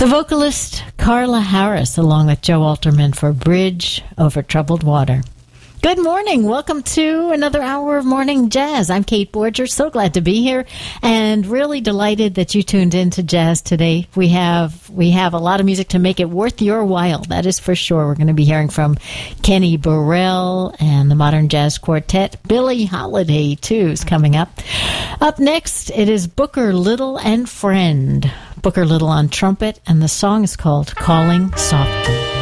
The vocalist Carla Harris, along with Joe Alterman, for Bridge Over Troubled Water. Good morning. Welcome to another hour of Morning Jazz. I'm Kate Borger. So glad to be here and really delighted that you tuned in to Jazz today. We have a lot of music to make it worth your while. That is for sure. We're going to be hearing from Kenny Burrell and the Modern Jazz Quartet. Billie Holiday, too, is coming up. Up next, it is Booker Little and Friend. Booker Little on trumpet, and the song is called Calling Softly.